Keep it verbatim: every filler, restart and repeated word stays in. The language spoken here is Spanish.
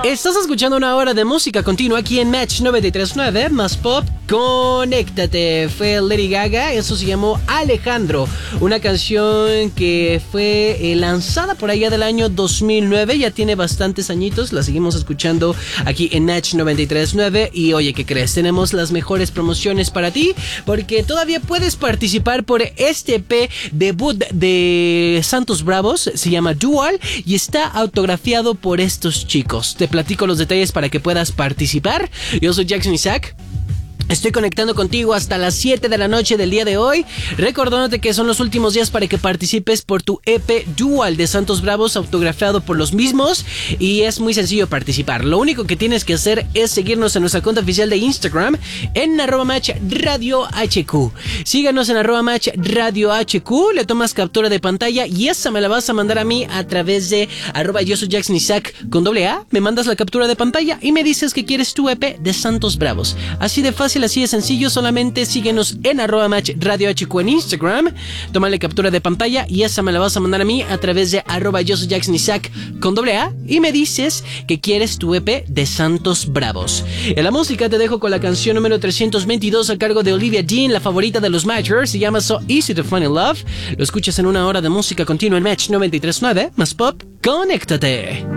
Estás escuchando una hora de música continua aquí en Match noventa y tres punto nueve, más pop, conéctate. Fue Lady Gaga, eso se llamó Alejandro, una canción que fue eh, lanzada por allá del año dos mil nueve, ya tiene bastantes añitos, la seguimos escuchando aquí en Match noventa y tres punto nueve. Y oye, ¿qué crees? Tenemos las mejores promociones para ti, porque todavía puedes participar por este E P debut de Santos Bravos, se llama Dual y está autografiado por estos chicos. Te platico los detalles para que puedas participar. Yo soy Jackson Isaac. Estoy conectando contigo hasta las siete de la noche del día de hoy, recordándote que son los últimos días para que participes por tu E P Dual de Santos Bravos autografiado por los mismos, y es muy sencillo participar. Lo único que tienes que hacer es seguirnos en nuestra cuenta oficial de Instagram en arroba match radio hq. Síganos en arroba match radio hq, le tomas captura de pantalla y esa me la vas a mandar a mí a través de arroba yo soy Jackson Isaac con doble A. Me mandas la captura de pantalla y me dices que quieres tu E P de Santos Bravos. Así de fácil, así de sencillo. Solamente síguenos en arroba match radio hq en Instagram, tómale captura de pantalla y esa me la vas a mandar a mí a través de arroba yo soy Jackson Isaac con doble A y me dices que quieres tu E P de Santos Bravos. En la música te dejo con la canción número trescientos veintidós a cargo de Olivia Dean, la favorita de los Matchers, se llama So Easy to Fall in Love. Lo escuchas en una hora de música continua en Match noventa y tres punto nueve, más pop, conéctate.